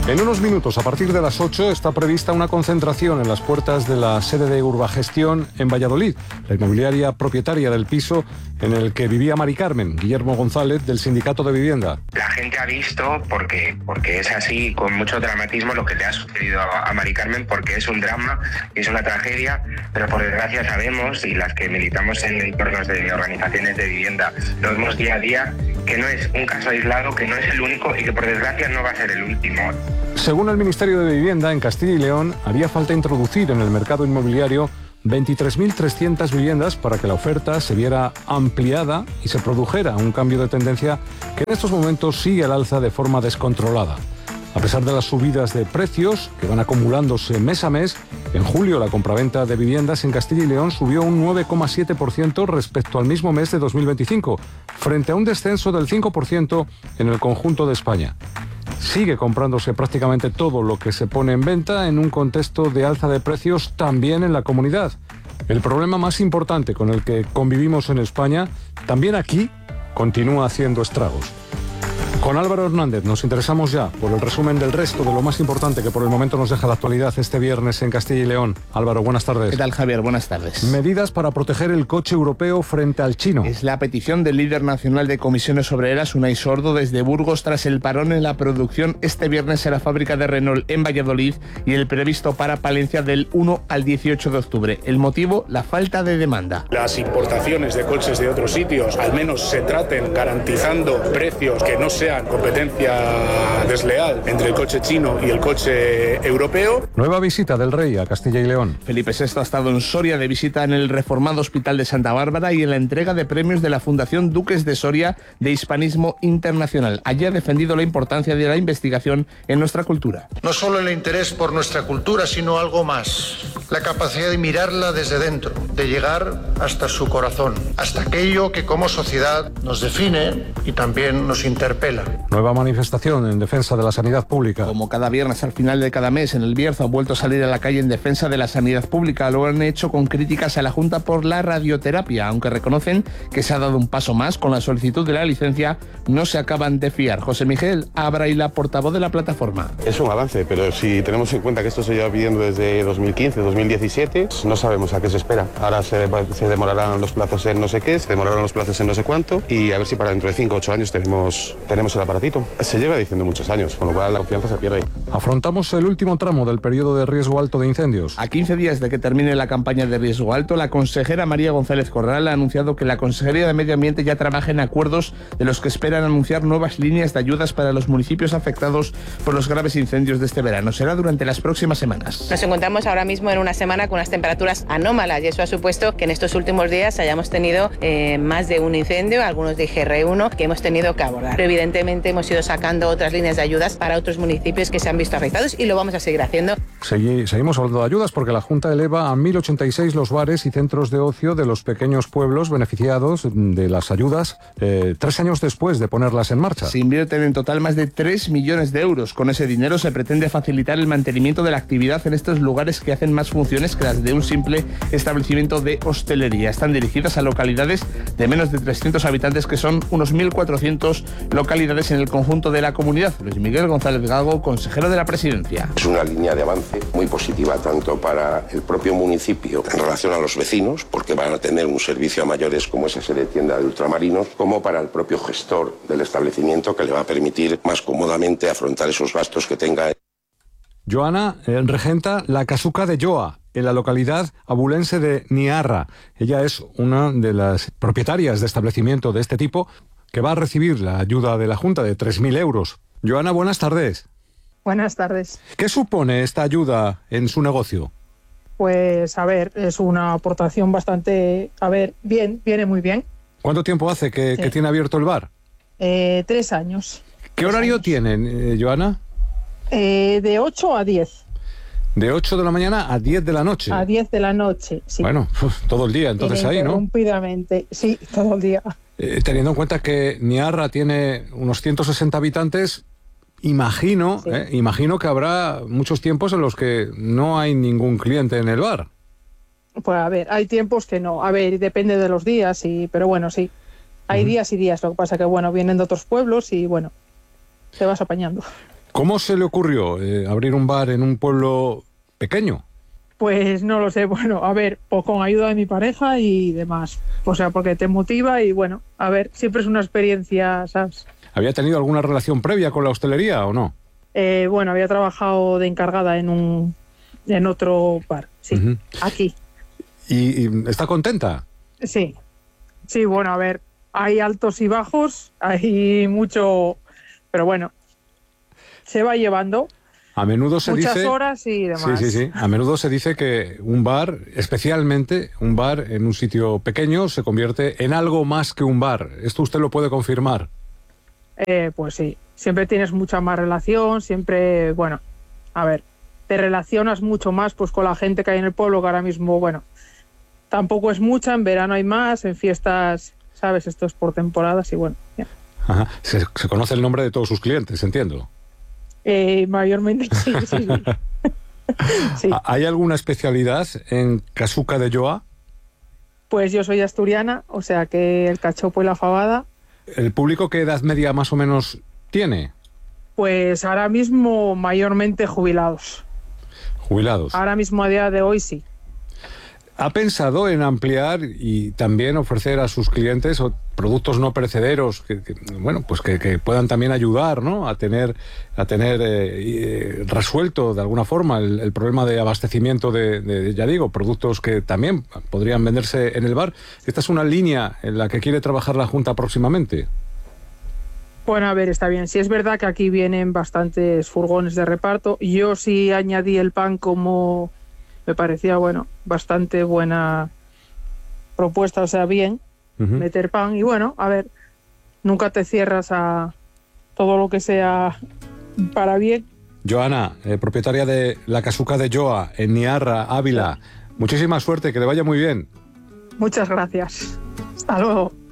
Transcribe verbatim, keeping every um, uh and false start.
En unos minutos, a partir de las ocho, está prevista una concentración en las puertas de la sede de Urbagestión en Valladolid, la inmobiliaria propietaria del piso en el que vivía Mari Carmen, Guillermo González, del Sindicato de Vivienda. La gente ha visto, porque, porque es así, con mucho dramatismo, lo que le ha sucedido a, a Mari Carmen, porque es un drama, es una tragedia, pero por desgracia sabemos, y las que militamos en entornos de organizaciones de vivienda, lo vemos día a día, que no es un caso aislado, que no es el único y que por desgracia no va a ser el último. Según el Ministerio de Vivienda, en Castilla y León haría falta introducir en el mercado inmobiliario veintitrés mil trescientas viviendas para que la oferta se viera ampliada y se produjera un cambio de tendencia que en estos momentos sigue al alza de forma descontrolada. A pesar de las subidas de precios que van acumulándose mes a mes, en julio la compraventa de viviendas en Castilla y León subió un nueve coma siete por ciento respecto al mismo mes de dos mil veinticinco, frente a un descenso del cinco por ciento en el conjunto de España. Sigue comprándose prácticamente todo lo que se pone en venta en un contexto de alza de precios también en la comunidad. El problema más importante con el que convivimos en España, también aquí, continúa haciendo estragos. Con Álvaro Hernández nos interesamos ya por el resumen del resto de lo más importante que por el momento nos deja la actualidad este viernes en Castilla y León. Álvaro, buenas tardes. ¿Qué tal, Javier? Buenas tardes. Medidas para proteger el coche europeo frente al chino. Es la petición del líder nacional de comisiones obreras, Unai Sordo, desde Burgos, tras el parón en la producción este viernes en la fábrica de Renault en Valladolid y el previsto para Palencia del uno al dieciocho de octubre. El motivo, la falta de demanda. Las importaciones de coches de otros sitios al menos se traten garantizando precios que no sean competencia desleal entre el coche chino y el coche europeo. Nueva visita del rey a Castilla y León. Felipe sexto ha estado en Soria de visita en el reformado Hospital de Santa Bárbara y en la entrega de premios de la Fundación Duques de Soria de Hispanismo Internacional. Allí ha defendido la importancia de la investigación en nuestra cultura. No solo el interés por nuestra cultura, sino algo más. La capacidad de mirarla desde dentro, de llegar hasta su corazón, hasta aquello que como sociedad nos define y también nos interpela. Nueva manifestación en defensa de la sanidad pública. Como cada viernes al final de cada mes, en el Bierzo han vuelto a salir a la calle en defensa de la sanidad pública. Lo han hecho con críticas a la Junta por la radioterapia, aunque reconocen que se ha dado un paso más con la solicitud de la licencia, no se acaban de fiar. José Miguel Abraila, portavoz de la plataforma. Es un avance, pero si tenemos en cuenta que esto se lleva pidiendo desde dos mil quince, dos mil diecisiete, no sabemos a qué se espera. Ahora se, se demorarán los plazos en no sé qué, se demorarán los plazos en no sé cuánto, y a ver si para dentro de cinco o ocho años tenemos, tenemos el aparatito. Se lleva diciendo muchos años, con lo cual la confianza se pierde. Afrontamos el último tramo del periodo de riesgo alto de incendios. A quince días de que termine la campaña de riesgo alto, la consejera María González Corral ha anunciado que la Consejería de Medio Ambiente ya trabaja en acuerdos de los que esperan anunciar nuevas líneas de ayudas para los municipios afectados por los graves incendios de este verano. Será durante las próximas semanas. Nos encontramos ahora mismo en una semana con unas temperaturas anómalas y eso ha supuesto que en estos últimos días hayamos tenido eh, más de un incendio, algunos de G R uno, que hemos tenido que abordar. Pero evidentemente hemos ido sacando otras líneas de ayudas para otros municipios que se han visto afectados y lo vamos a seguir haciendo. Segui- seguimos hablando de ayudas porque la Junta eleva a mil ochenta y seis los bares y centros de ocio de los pequeños pueblos beneficiados de las ayudas eh, tres años después de ponerlas en marcha. Se invierten en total más de tres millones de euros. Con ese dinero se pretende facilitar el mantenimiento de la actividad en estos lugares que hacen más funciones que las de un simple establecimiento de hostelería. Están dirigidas a localidades de menos de trescientos habitantes, que son unos mil cuatrocientas localidades en el conjunto de la comunidad. Luis Miguel González Gago, consejero de la Presidencia. Es una línea de avance muy positiva tanto para el propio municipio en relación a los vecinos, porque van a tener un servicio a mayores como es ese de tienda de ultramarinos, como para el propio gestor del establecimiento, que le va a permitir más cómodamente afrontar esos gastos que tenga. Joana eh, regenta la Casuca de Joa, en la localidad abulense de Niarra. Ella es una de las propietarias de establecimiento de este tipo que va a recibir la ayuda de la Junta de tres mil euros. Joana, buenas tardes. Buenas tardes. ¿Qué supone esta ayuda en su negocio? Pues, a ver, es una aportación bastante... A ver, bien, viene muy bien. ¿Cuánto tiempo hace que, Sí. que tiene abierto el bar? Eh, tres años. ¿Qué horario tienen, eh, Joana? Eh, de ocho a diez. De ocho de la mañana a diez de la noche. A diez de la noche, sí. Bueno, todo el día entonces ahí, ¿no? Ininterrumpidamente, sí, todo el día. Eh, teniendo en cuenta que Niarra tiene unos ciento sesenta habitantes, imagino, Sí. eh, imagino que habrá muchos tiempos en los que no hay ningún cliente en el bar. Pues a ver, hay tiempos que no. A ver, depende de los días, y, pero bueno, sí. Hay Ujú. días y días. Lo que pasa que, bueno, vienen de otros pueblos y, bueno, te vas apañando. ¿Cómo se le ocurrió eh, abrir un bar en un pueblo pequeño? Pues no lo sé, bueno, a ver, pues con ayuda de mi pareja y demás. O sea, porque te motiva y bueno, a ver, siempre es una experiencia, ¿sabes? ¿Había tenido alguna relación previa con la hostelería o no? Eh, bueno, había trabajado de encargada en un en otro bar, sí, uh-huh. Aquí. ¿Y, ¿Y está contenta? Sí, sí, bueno, a ver, hay altos y bajos, hay mucho, pero bueno, se va llevando. A menudo se Muchas dice... horas y demás. Sí, sí, sí. A menudo se dice que un bar, especialmente un bar en un sitio pequeño, se convierte en algo más que un bar. ¿Esto usted lo puede confirmar? Eh, pues sí. Siempre tienes mucha más relación, siempre, bueno, a ver, te relacionas mucho más pues con la gente que hay en el pueblo, que ahora mismo, bueno, tampoco es mucha, en verano hay más, en fiestas, ¿sabes? Esto es por temporadas y bueno. Ya. Ajá. Se, se conoce el nombre de todos sus clientes, entiendo. Eh, mayormente sí, sí, sí. Sí. ¿Hay alguna especialidad en Casuca de Joa? Pues yo soy asturiana, o sea que el cachopo y la fabada. ¿El público qué edad media más o menos tiene? Pues ahora mismo mayormente jubilados. Jubilados. Ahora mismo a día de hoy sí. ¿Ha pensado en ampliar y también ofrecer a sus clientes productos no perecederos que, que bueno, pues que, que puedan también ayudar, ¿no?, a tener a tener eh, eh, resuelto de alguna forma el, el problema de abastecimiento de, de, ya digo, productos que también podrían venderse en el bar? ¿Esta es una línea en la que quiere trabajar la Junta próximamente? Bueno, a ver, está bien. Sí es verdad que aquí vienen bastantes furgones de reparto. Yo sí añadí el pan como... me parecía, bueno, bastante buena propuesta, o sea, bien, uh-huh. meter pan. Y bueno, a ver, nunca te cierras a todo lo que sea para bien. Joana, eh, propietaria de la Casuca de Joa, en Niarra, Ávila, muchísima suerte, que le vaya muy bien. Muchas gracias. Hasta luego.